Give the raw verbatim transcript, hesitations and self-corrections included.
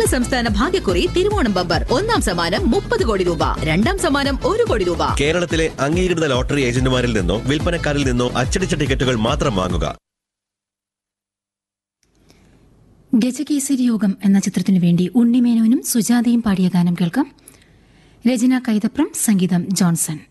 സംസ്ഥാന ഭാഗ്യക്കുറി തിരുവോണം ബമ്പർ. ഒന്നാം സമ്മാനം മുപ്പത് കോടി രൂപ, രണ്ടാം സമ്മാനം ഒരു കോടി രൂപ. കേരളത്തിലെ അംഗീകൃത ലോട്ടറി ഏജന്റുമാരിൽ നിന്നോ വിൽപ്പനക്കാരിൽ നിന്നോ അച്ചടിച്ച ടിക്കറ്റുകൾ മാത്രം വാങ്ങുക. ഗജകേസരി യോഗം എന്ന ചിത്രത്തിനു വേണ്ടി ഉണ്ണിമേനോനും സുജാതയും പാടിയ ഗാനം കേൾക്കാം. രചന കൈതപ്രം, സംഗീതം ജോൺസൺ.